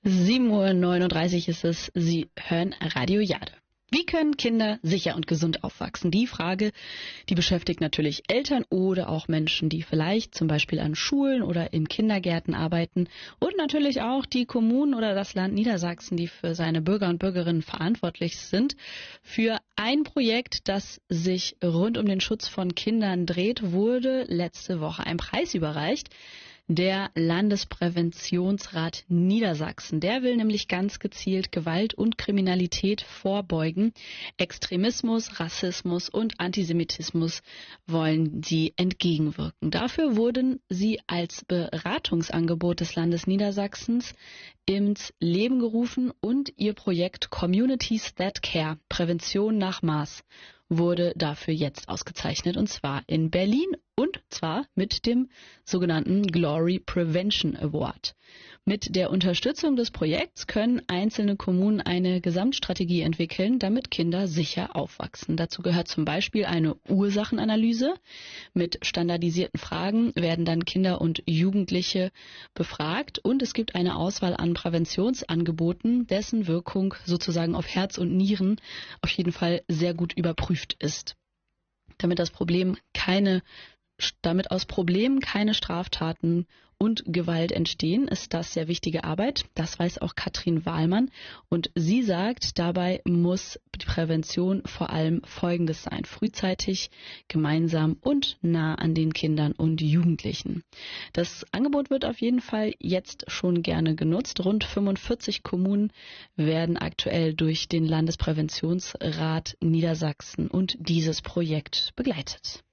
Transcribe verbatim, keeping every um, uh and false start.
sieben Uhr neununddreißig ist es. Sie hören Radio Jade. Wie können Kinder sicher und gesund aufwachsen? Die Frage, die beschäftigt natürlich Eltern oder auch Menschen, die vielleicht zum Beispiel an Schulen oder in Kindergärten arbeiten und natürlich auch die Kommunen oder das Land Niedersachsen, die für seine Bürger und Bürgerinnen verantwortlich sind. Für ein Projekt, das sich rund um den Schutz von Kindern dreht, wurde letzte Woche ein Preis überreicht. Der Landespräventionsrat Niedersachsen, der will nämlich ganz gezielt Gewalt und Kriminalität vorbeugen. Extremismus, Rassismus und Antisemitismus wollen sie entgegenwirken. Dafür wurden sie als Beratungsangebot des Landes Niedersachsens ins Leben gerufen und ihr Projekt Communities That Care, Prävention nach Maß, wurde dafür jetzt ausgezeichnet, und zwar in Berlin, und zwar mit dem sogenannten Glory Prevention Award. Mit der Unterstützung des Projekts können einzelne Kommunen eine Gesamtstrategie entwickeln, damit Kinder sicher aufwachsen. Dazu gehört zum Beispiel eine Ursachenanalyse. Mit standardisierten Fragen werden dann Kinder und Jugendliche befragt, und es gibt eine Auswahl an Präventionsangeboten, dessen Wirkung sozusagen auf Herz und Nieren auf jeden Fall sehr gut überprüft ist. Damit das Problem keine Damit aus Problemen keine Straftaten und Gewalt entstehen, ist das sehr wichtige Arbeit. Das weiß auch Katrin Wahlmann. Und sie sagt, dabei muss die Prävention vor allem Folgendes sein: frühzeitig, gemeinsam und nah an den Kindern und Jugendlichen. Das Angebot wird auf jeden Fall jetzt schon gerne genutzt. Rund fünfundvierzig Kommunen werden aktuell durch den Landespräventionsrat Niedersachsen und dieses Projekt begleitet.